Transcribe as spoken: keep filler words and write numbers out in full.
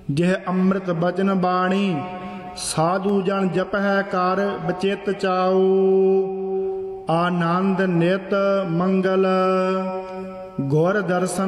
ਜਿਹ ਅੰਮ੍ਰਿਤ ਬਚਨ ਬਾਣੀ ਸਾਧੂ ਜਨ ਜਪਹਿ ਕਰ ਬਚਿਤ ਚਾਉ। ਆਨੰਦ ਨਿਤ ਮੰਗਲ ਗੁਰ ਦਰਸ਼ਨ